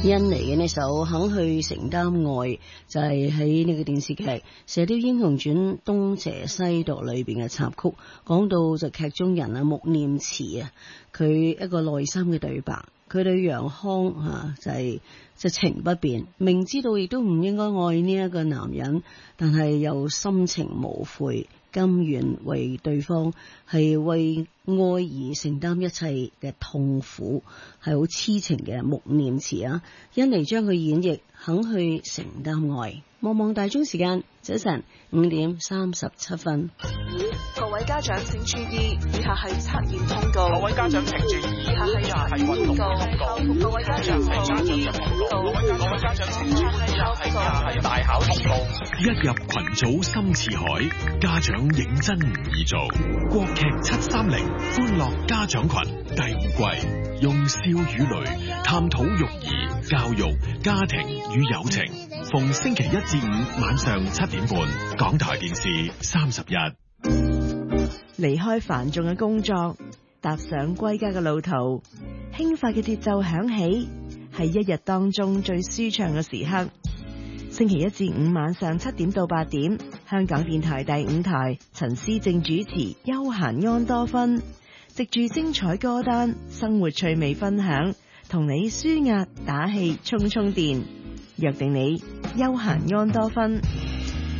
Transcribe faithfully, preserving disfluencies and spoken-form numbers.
印尼嘅呢首肯去承擔愛，就係喺呢個電視劇《射雕英雄傳東邪西毒》裏邊嘅插曲，講到就劇中人啊穆念慈啊，佢一個內心嘅對白，佢對楊康啊就係即情不變，明知道亦都唔應該愛呢一個男人，但係又心情無悔，甘願為對方係為愛而承擔一切嘅痛苦，係好痴情嘅穆念慈啊！印尼將佢演繹肯去承擔愛。望望大鐘時間，早晨五點三十七分。 各位家長請注意，以下係測驗通告。 各位家長請注意， 以下係運動通告。各位家長請注意，各位家長請注意，以下係大考通告。 一入群組深似海，家長認真唔易做。國劇七三零歡樂家長群第五季，用笑與淚探討育兒、教育、家庭與友情。逢星期一至五晚上七點半，港台電視三十一。 離開繁重嘅工作，踏上歸家嘅路途，輕快嘅節奏響起，係一日當中最舒暢嘅時刻。星期一至五晚上七點到八點，香港電台第五台陳思正主持《休閒安多芬》，藉住精彩歌單、生活趣味分享，同你舒壓打氣、充充電。約定你休閒安多芬。